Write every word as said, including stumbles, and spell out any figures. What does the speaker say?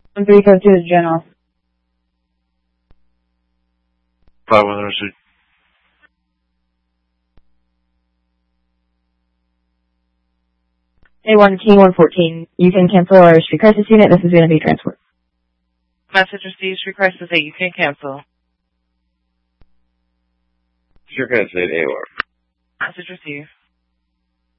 One three code two is general. Five one received. A one King one fourteen. You can cancel our street crisis unit. This is going to be transport. Message received. Street crisis eight. You can cancel. Street crisis eight A O R. Message received.